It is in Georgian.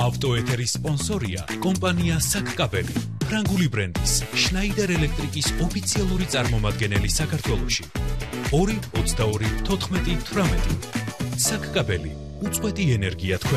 ავტოეთერის სპონსორია კომპანია საკკაბელი, ფრანგული ბრენდის შნაიდერ ელექტრიკის ოფიციალური წარმომადგენელი საქართველოში. 2 22 14 18 საკკაბელი უწყვეტი ენერგია